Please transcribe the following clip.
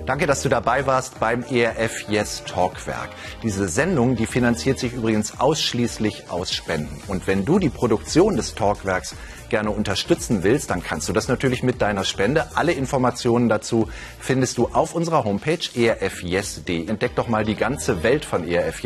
Danke, dass du dabei warst beim ERF Yes Talkwerk. Diese Sendung, die finanziert sich übrigens ausschließlich aus Spenden. Und wenn du die Produktion des Talkwerks gerne unterstützen willst, dann kannst du das natürlich mit deiner Spende. Alle Informationen dazu findest du auf unserer Homepage erfyes.de. Entdeck doch mal die ganze Welt von ERF